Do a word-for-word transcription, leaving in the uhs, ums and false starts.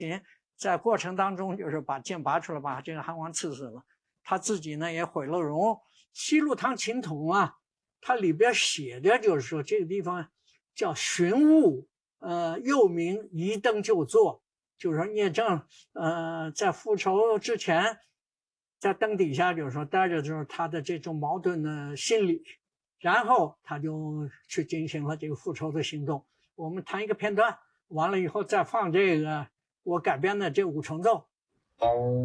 在过程当中就是把剑拔出来，把这个韩王刺死了。他自己呢也毁了容。西路堂琴筒啊，它里边写的就是说这个地方叫寻物，呃，又名移登就坐，就是说聂政呃在复仇之前，在灯底下就是说带着就是他的这种矛盾的心理，然后他就去进行了这个复仇的行动。我们谈一个片段，完了以后再放这个我改编的这五重奏。